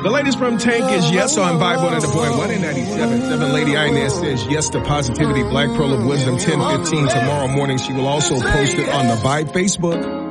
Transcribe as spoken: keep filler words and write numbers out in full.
The latest from Tank is yes on Vibe one hundred point one and ninety-seven. Seven Lady Inez says yes to positivity. Black Pearl of Wisdom ten fifteen tomorrow morning. She will also post it on the Vibe Facebook.